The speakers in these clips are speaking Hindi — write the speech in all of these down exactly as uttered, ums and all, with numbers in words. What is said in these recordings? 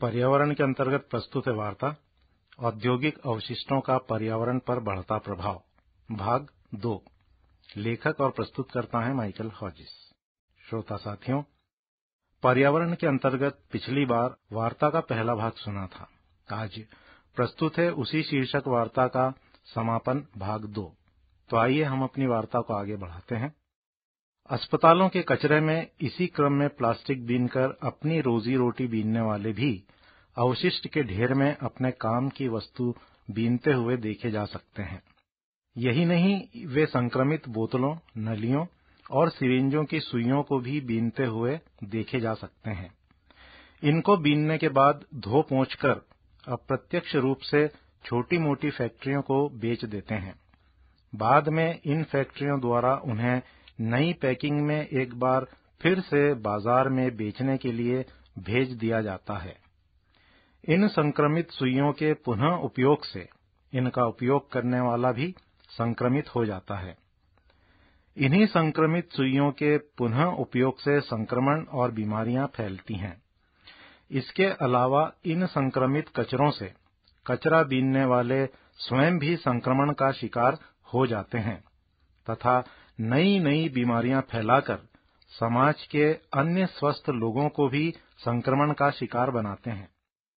पर्यावरण के अंतर्गत प्रस्तुत है वार्ता औद्योगिक अवशिष्टों का पर्यावरण पर बढ़ता प्रभाव, भाग दो। लेखक और प्रस्तुत करता है माइकल हॉजिस। श्रोता साथियों, पर्यावरण के अंतर्गत पिछली बार वार्ता का पहला भाग सुना था। आज प्रस्तुत है उसी शीर्षक वार्ता का समापन, भाग दो। तो आइए हम अपनी वार्ता को आगे बढ़ाते हैं। अस्पतालों के कचरे में इसी क्रम में प्लास्टिक बीनकर अपनी रोजी रोटी बीनने वाले भी अवशिष्ट के ढेर में अपने काम की वस्तु बीनते हुए देखे जा सकते हैं। यही नहीं, वे संक्रमित बोतलों, नलियों और सिरिंजों की सुइयों को भी बीनते हुए देखे जा सकते हैं। इनको बीनने के बाद धो पोंछकर अप्रत्यक्ष रूप से छोटी मोटी फैक्ट्रियों को बेच देते हैं। बाद में इन फैक्ट्रियों द्वारा उन्हें नई पैकिंग में एक बार फिर से बाजार में बेचने के लिए भेज दिया जाता है। इन संक्रमित सुइयों के पुनः उपयोग से इनका उपयोग करने वाला भी संक्रमित हो जाता है। इन्हीं संक्रमित सुइयों के पुनः उपयोग से संक्रमण और बीमारियां फैलती हैं। इसके अलावा इन संक्रमित कचरों से कचरा बीनने वाले स्वयं भी संक्रमण का शिकार हो जाते हैं तथा नई नई बीमारियां फैलाकर समाज के अन्य स्वस्थ लोगों को भी संक्रमण का शिकार बनाते हैं।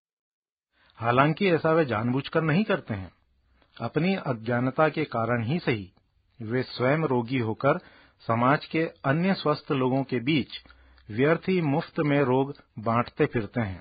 हालांकि ऐसा वे जानबूझकर नहीं करते हैं। अपनी अज्ञानता के कारण ही सही वे स्वयं रोगी होकर समाज के अन्य स्वस्थ लोगों के बीच व्यर्थ ही मुफ्त में रोग बांटते फिरते हैं।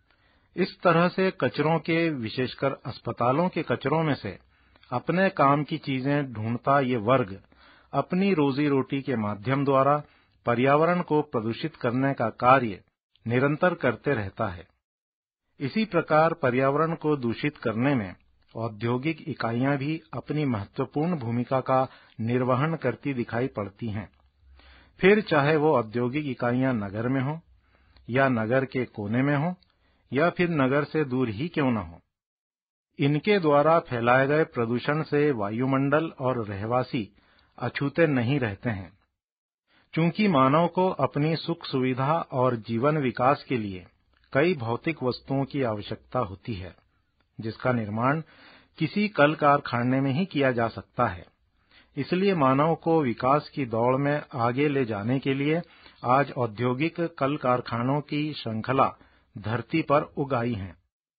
इस तरह से कचरों के, विशेषकर अस्पतालों के कचरों में से अपने काम की चीजें ढूंढता ये वर्ग अपनी रोजी रोटी के माध्यम द्वारा पर्यावरण को प्रदूषित करने का कार्य निरंतर करते रहता है। इसी प्रकार पर्यावरण को दूषित करने में औद्योगिक इकाइयां भी अपनी महत्वपूर्ण भूमिका का निर्वहन करती दिखाई पड़ती हैं। फिर चाहे वो औद्योगिक इकाइयां नगर में हों या नगर के कोने में हों या फिर नगर से दूर ही क्यों न हो, इनके द्वारा फैलाए गए प्रदूषण से वायुमंडल और रहवासी अछूते नहीं रहते हैं। चूंकि मानव को अपनी सुख सुविधा और जीवन विकास के लिए कई भौतिक वस्तुओं की आवश्यकता होती है, जिसका निर्माण किसी कल कारखाने में ही किया जा सकता है। इसलिए मानव को विकास की दौड़ में आगे ले जाने के लिए आज औद्योगिक कल कारखानों की श्रृंखला धरती पर उग आई है।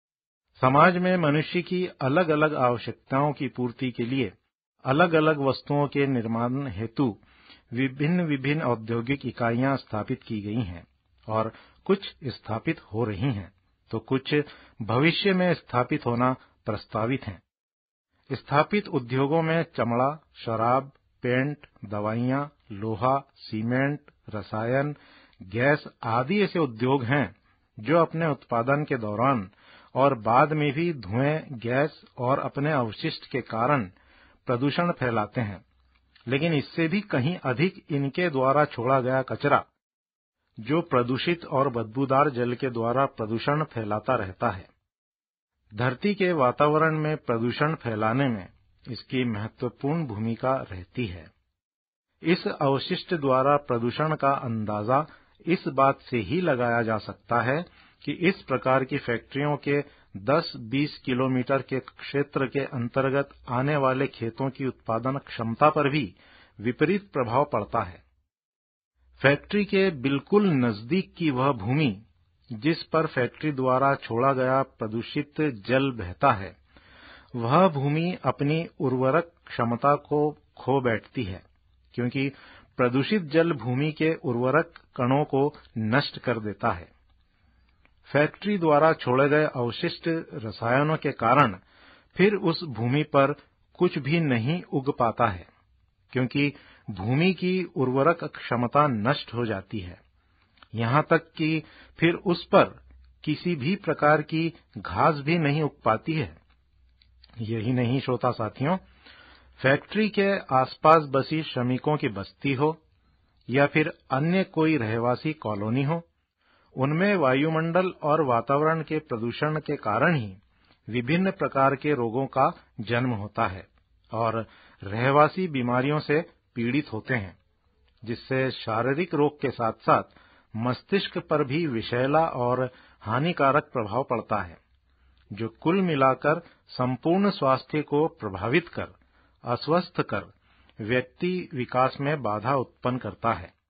समाज में मनुष्य की अलग अलग आवश्यकताओं की पूर्ति के लिए अलग अलग वस्तुओं के निर्माण हेतु विभिन्न विभिन्न औद्योगिक इकाइयां स्थापित की गई हैं और कुछ स्थापित हो रही हैं, तो कुछ भविष्य में स्थापित होना प्रस्तावित हैं। स्थापित उद्योगों में चमड़ा, शराब, पेंट, दवाइयां, लोहा, सीमेंट, रसायन, गैस आदि ऐसे उद्योग हैं जो अपने उत्पादन के दौरान और बाद में भी धुएं, गैस और अपने अवशिष्ट के कारण प्रदूषण फैलाते हैं। लेकिन इससे भी कहीं अधिक इनके द्वारा छोड़ा गया कचरा, जो प्रदूषित और बदबूदार जल के द्वारा प्रदूषण फैलाता रहता है। धरती के वातावरण में प्रदूषण फैलाने में इसकी महत्वपूर्ण भूमिका रहती है। इस अवशिष्ट द्वारा प्रदूषण का अंदाजा इस बात से ही लगाया जा सकता है कि इस प्रकार की फैक्ट्रियों के दस बीस किलोमीटर के क्षेत्र के अंतर्गत आने वाले खेतों की उत्पादन क्षमता पर भी विपरीत प्रभाव पड़ता है। फैक्ट्री के बिल्कुल नजदीक की वह भूमि जिस पर फैक्ट्री द्वारा छोड़ा गया प्रदूषित जल बहता है, वह भूमि अपनी उर्वरक क्षमता को खो बैठती है, क्योंकि प्रदूषित जल भूमि के उर्वरक कणों को नष्ट कर देता है। फैक्ट्री द्वारा छोड़े गए अवशिष्ट रसायनों के कारण फिर उस भूमि पर कुछ भी नहीं उग पाता है, क्योंकि भूमि की उर्वरक क्षमता नष्ट हो जाती है। यहाँ तक कि फिर उस पर किसी भी प्रकार की घास भी नहीं उग पाती है। यही नहीं श्रोता साथियों, फैक्ट्री के आसपास बसी श्रमिकों की बस्ती हो या फिर अन्य कोई रहवासी कॉलोनी हो, उनमें वायुमंडल और वातावरण के प्रदूषण के कारण ही विभिन्न प्रकार के रोगों का जन्म होता है और रहवासी बीमारियों से पीड़ित होते हैं, जिससे शारीरिक रोग के साथ साथ मस्तिष्क पर भी विषैला और हानिकारक प्रभाव पड़ता है, जो कुल मिलाकर संपूर्ण स्वास्थ्य को प्रभावित कर, अस्वस्थ कर, व्यक्ति विकास में बाधा उत्पन्न करता है।